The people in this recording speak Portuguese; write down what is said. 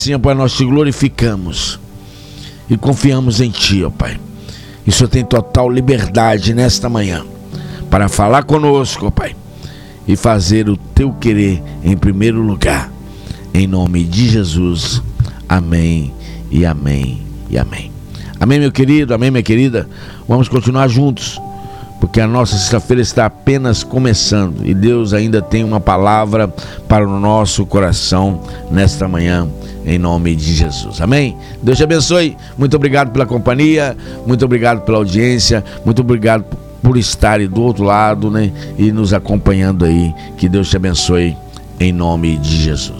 Sim, Pai, nós te glorificamos e confiamos em Ti, ó Pai. E o Senhor tem total liberdade nesta manhã para falar conosco, ó Pai, e fazer o Teu querer em primeiro lugar. Em nome de Jesus. Amém e amém e amém. Amém, meu querido, amém, minha querida. Vamos continuar juntos, porque a nossa sexta-feira está apenas começando e Deus ainda tem uma palavra para o nosso coração nesta manhã, em nome de Jesus. Amém? Deus te abençoe. Muito obrigado pela companhia, muito obrigado pela audiência, muito obrigado por estar do outro lado, né, e nos acompanhando aí. Que Deus te abençoe em nome de Jesus.